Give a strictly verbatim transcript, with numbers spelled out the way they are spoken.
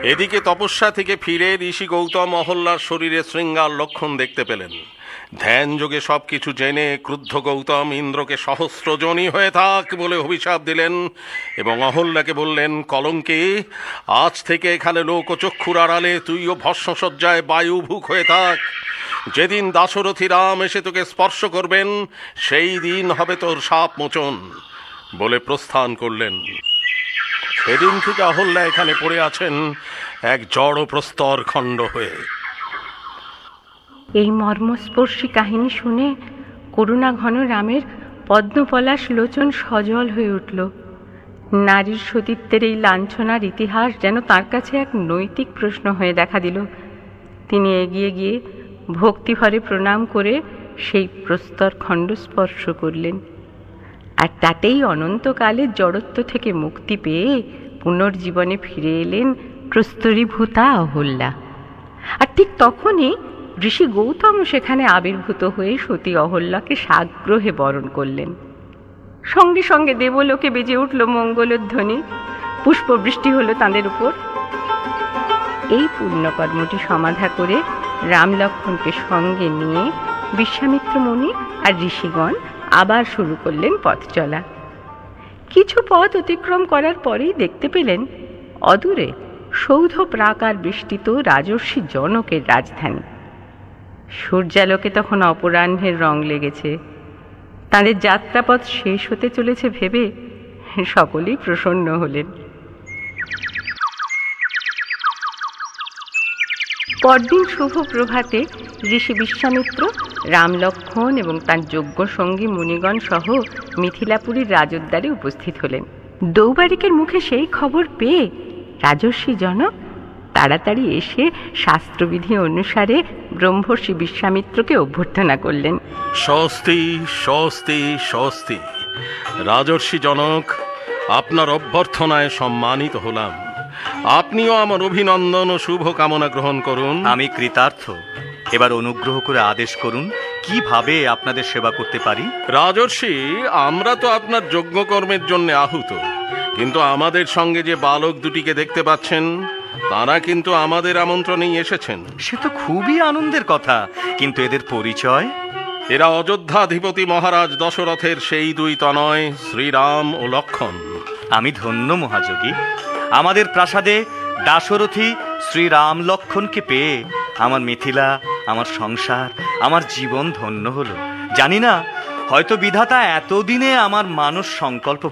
এদিকে তপস্যা থেকে ফিরে ঋষি গৌতম অহল্যার শরীরে শৃঙ্গার লক্ষণ দেখতে পেলেন। ধ্যান যোগে সবকিছু জেনে ক্রুদ্ধ গৌতম ইন্দ্রকে সহস্রজনী হয়ে থাক বলে অভিশাপ দিলেন এবং অহল্যাকে বললেন, কলঙ্কে, আজ থেকে এখানে লোকচক্ষুর আড়ালে তুইও ভস্মসজ্জায় বায়ুভূক হয়ে থাক। যেদিন দাশরথী রাম এসে তোকে স্পর্শ করবেন সেই দিন হবে তোর শাপ মোচন বলে প্রস্থান করলেন। সেদিন থেকে অহল্যা এখানে পড়ে আছেন এক জড় প্রস্তর খণ্ড হয়ে। এই মর্মস্পর্শী কাহিনী শুনে করুণা ঘন রামের পদ্মপলাশ লোচন সজল হয়ে উঠল। নারীর সতীত্বের এই লাঞ্ছনার ইতিহাস যেন তার কাছে এক নৈতিক প্রশ্ন হয়ে দেখা দিল। তিনি এগিয়ে গিয়ে ভক্তিভরে প্রণাম করে সেই প্রস্তর খণ্ড স্পর্শ করলেন, আর তাতেই অনন্তকালের জড়ত্ব থেকে মুক্তি পেয়ে পুনর্জীবনে ফিরে এলেন প্রস্তরীভূতা অহল্যা। আর ঠিক তখনই ঋষি গৌতম সেখানে আবির্ভূত হয়ে সতী অহল্যাকে সাগ্রহে বরণ করলেন। সঙ্গে সঙ্গে দেবলোকে বেজে উঠল মঙ্গলধ্বনি, পুষ্পবৃষ্টি হলো তাঁদের উপর। এই পুণ্যকর্মটি সমাধা করে রাম লক্ষ্মণকে সঙ্গে নিয়ে বিশ্বামিত্র মুনি আর ঋষিগণ আবার শুরু করলেন পথ চলা। কিছু পথ অতিক্রম করার পরেই দেখতে পেলেন অদূরে সৌধ প্রাকার বেষ্টিত রাজর্ষি জনকের রাজধানী। সূর্যালোকে তখন অপরাহ্নের রং লেগেছে। তাঁদের যাত্রাপথ শেষ হতে চলেছে ভেবে সকলেই প্রসন্ন হলেন। পরদিন শুভ প্রভাতে ঋষি বিশ্বামিত্র রাম লক্ষ্মণ এবং তার যোগ্য সঙ্গী মুনিগণ সহ মিথিলাপুরীর রাজোদ্যারে উপস্থিত হলেন। দৌবারিকের মুখে সেই খবর পেয়ে রাজর্ষি জনক তাড়াতাড়ি এসে শাস্ত্রবিধি অনুসারে ব্রহ্মর্ষি বিশ্বামিত্রকে অভ্যর্থনা করলেন। স্বস্তি স্বস্তি স্বস্তি। রাজর্ষি জনক, আপনার অভ্যর্থনায় সম্মানিত হলাম। আপনিও আমার অভিনন্দন ও শুভ কামনা গ্রহণ করুন। আমি কৃতার্থ। এবার অনুগ্রহ করে আদেশ করুন, কিভাবে আপনাদের সেবা করতে পারি? রাজর্ষি, আমরা তো আপনার যজ্ঞকর্মের জন্য আহুত, কিন্তু আমাদের সঙ্গে যে বালক দুটিকে দেখতে পাচ্ছেন তারা কিন্তু আমাদের আমন্ত্রণেই এসেছেন। সে তো খুবই আনন্দের কথা, কিন্তু এদের পরিচয়? এরা অযোধ্যাধিপতি মহারাজ দশরথের সেই দুই তনয় শ্রীরাম ও লক্ষ্মণ। আমি ধন্য মহাযোগী। আমাদের প্রাসাদে দাশরথী শ্রীরাম লক্ষ্মণকে পেয়ে আমার মিথিলা, আমার সংসার, আমার জীবন ধন্য হলো। জানি না, হয়তো বিধাতা এতদিনে আমার মানস সংকল্প